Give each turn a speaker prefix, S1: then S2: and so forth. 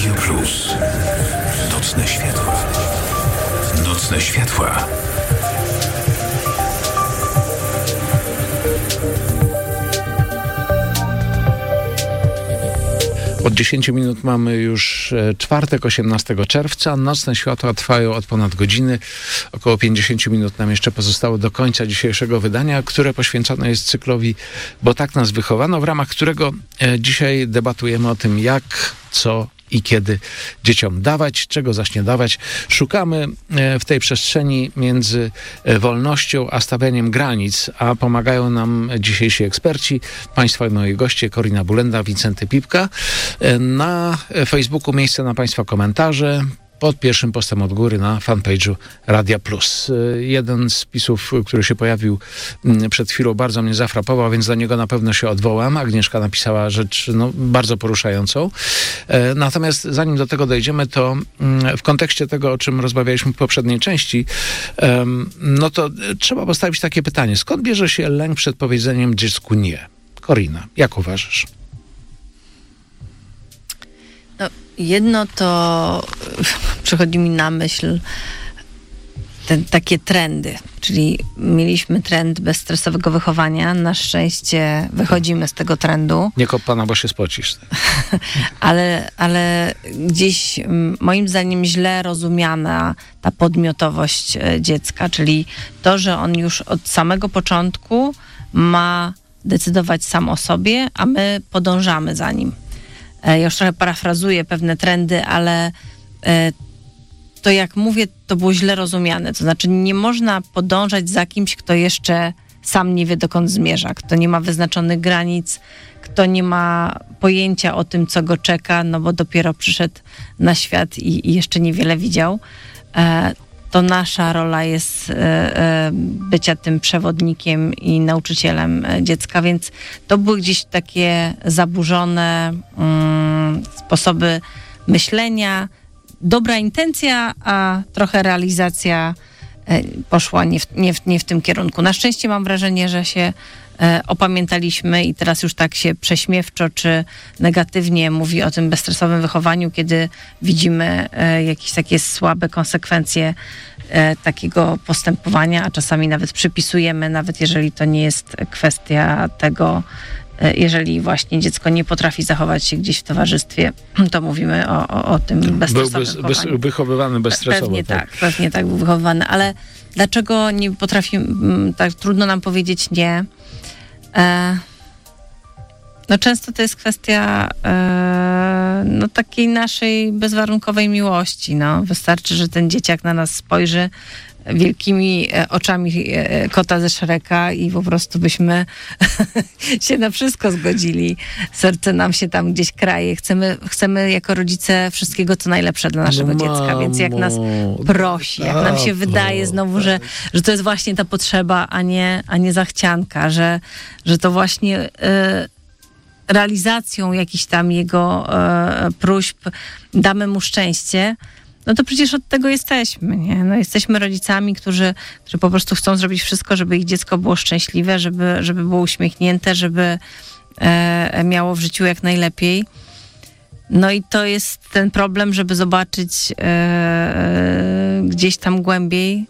S1: Radio Plus. Nocne światła. Nocne światła.
S2: Od 10 minut mamy już czwartek, 18 czerwca. Nocne światła trwają od ponad godziny. Około 50 minut nam jeszcze pozostało do końca dzisiejszego wydania, które poświęcone jest cyklowi Bo tak nas wychowano, w ramach którego dzisiaj debatujemy o tym, jak, co i kiedy dzieciom dawać, czego zaś nie dawać. Szukamy w tej przestrzeni między wolnością a stawianiem granic, a pomagają nam dzisiejsi eksperci, Państwa i moi goście, Korina Bulenda, Wincenty Pipka. Na Facebooku miejsce na Państwa komentarze pod pierwszym postem od góry na fanpage'u Radia Plus. Jeden z wpisów, który się pojawił przed chwilą, bardzo mnie zafrapował, więc do niego na pewno się odwołam. Agnieszka napisała rzecz bardzo poruszającą. Natomiast zanim do tego dojdziemy, to w kontekście tego, o czym rozmawialiśmy w poprzedniej części, no to trzeba postawić takie pytanie. Skąd bierze się lęk przed powiedzeniem dziecku nie? Korina, jak uważasz?
S3: Jedno to przychodzi mi na myśl takie trendy, czyli mieliśmy trend bezstresowego wychowania. Na szczęście wychodzimy z tego trendu.
S2: Nie kop pana, bo się spocisz.
S3: ale gdzieś moim zdaniem źle rozumiana ta podmiotowość dziecka, czyli to, że on już od samego początku ma decydować sam o sobie, a my podążamy za nim. Ja już trochę parafrazuję pewne trendy, ale to jak mówię, to było źle rozumiane. To znaczy nie można podążać za kimś, kto jeszcze sam nie wie, dokąd zmierza, kto nie ma wyznaczonych granic, kto nie ma pojęcia o tym, co go czeka, no bo dopiero przyszedł na świat i jeszcze niewiele widział. To nasza rola jest bycia tym przewodnikiem i nauczycielem dziecka, więc to były gdzieś takie zaburzone sposoby myślenia. Dobra intencja, a trochę realizacja poszła nie w tym kierunku. Na szczęście mam wrażenie, że się opamiętaliśmy i teraz już tak się prześmiewczo czy negatywnie mówi o tym bezstresowym wychowaniu, kiedy widzimy jakieś takie słabe konsekwencje takiego postępowania, a czasami nawet przypisujemy, nawet jeżeli to nie jest kwestia tego, jeżeli właśnie dziecko nie potrafi zachować się gdzieś w towarzystwie, to mówimy o tym bezstresowym wychowaniu.
S2: Był wychowywany bezstresowo.
S3: Pewnie tak był wychowywany, ale dlaczego nie potrafi, tak trudno nam powiedzieć nie? No często to jest kwestia takiej naszej bezwarunkowej miłości. No. Wystarczy, że ten dzieciak na nas spojrzy wielkimi oczami kota ze Shreka i po prostu byśmy się na wszystko zgodzili. Serce nam się tam gdzieś kraje. Chcemy jako rodzice wszystkiego, co najlepsze dla naszego dziecka, więc jak nas prosi, jak nam się wydaje znowu, że to jest właśnie ta potrzeba, a nie zachcianka, że to właśnie realizacją jakichś tam jego próśb damy mu szczęście, no to przecież od tego jesteśmy, nie? No jesteśmy rodzicami, którzy po prostu chcą zrobić wszystko, żeby ich dziecko było szczęśliwe, żeby było uśmiechnięte, żeby miało w życiu jak najlepiej. No i to jest ten problem, żeby zobaczyć gdzieś tam głębiej,